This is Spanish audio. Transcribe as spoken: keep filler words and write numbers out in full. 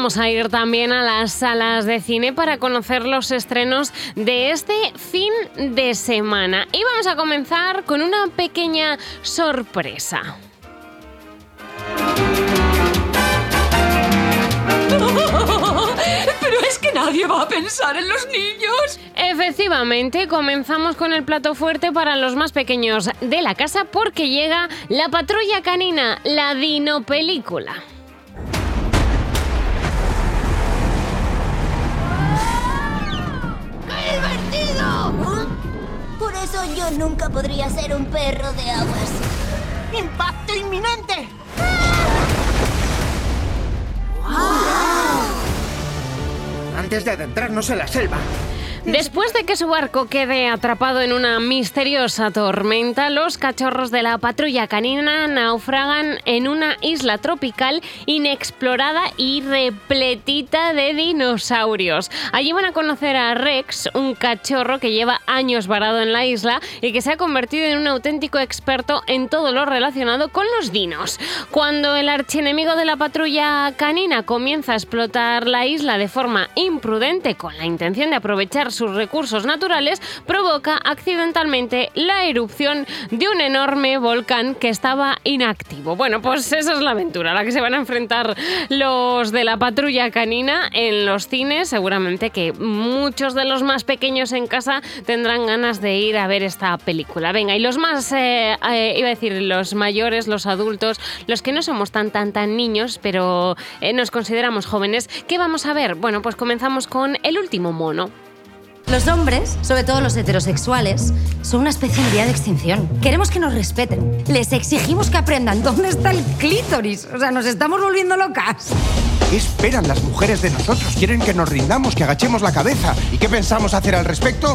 vamos a ir también a las salas de cine para conocer los estrenos de este fin de semana. Y vamos a comenzar con una pequeña sorpresa. Pero es que nadie va a pensar en los niños. Efectivamente, comenzamos con el plato fuerte para los más pequeños de la casa porque llega La Patrulla Canina, la Dino Película. ¡Qué divertido! Por eso yo nunca podría ser un perro de aguas. ¡Impacto inminente! Antes de adentrarnos en la selva. Después de que su barco quede atrapado en una misteriosa tormenta, los cachorros de la Patrulla Canina naufragan en una isla tropical inexplorada y repletita de dinosaurios. Allí van a conocer a Rex, un cachorro que lleva años varado en la isla y que se ha convertido en un auténtico experto en todo lo relacionado con los dinos. Cuando el archienemigo de la Patrulla Canina comienza a explotar la isla de forma imprudente con la intención de aprovechar sus recursos naturales, provoca accidentalmente la erupción de un enorme volcán que estaba inactivo. Bueno, pues esa es la aventura a la que se van a enfrentar los de la Patrulla Canina en los cines. Seguramente que muchos de los más pequeños en casa tendrán ganas de ir a ver esta película. Venga, y los más, eh, eh, iba a decir, los mayores, los adultos, los que no somos tan, tan, tan niños, pero eh, nos consideramos jóvenes, ¿qué vamos a ver? Bueno, pues comenzamos con El último mono. Los hombres, sobre todo los heterosexuales, son una especie en vía de extinción. Queremos que nos respeten. Les exigimos que aprendan dónde está el clítoris. O sea, nos estamos volviendo locas. ¿Qué esperan las mujeres de nosotros? Quieren que nos rindamos, que agachemos la cabeza. ¿Y qué pensamos hacer al respecto?